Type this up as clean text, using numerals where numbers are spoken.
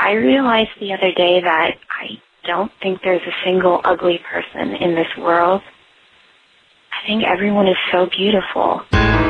I realized the other day that I don't think there's a single ugly person in this world. I think everyone is so beautiful.